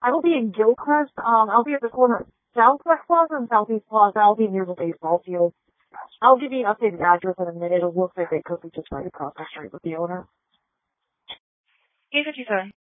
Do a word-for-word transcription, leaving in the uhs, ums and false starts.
I will be in Gilcrest. Um, I'll be at the corner of Southwest Plaza and Southeast Plaza. I'll be near the baseball field. I'll give you an updated address in a minute. It looks like they could be just right across the street with the owner. eight fifty-seven.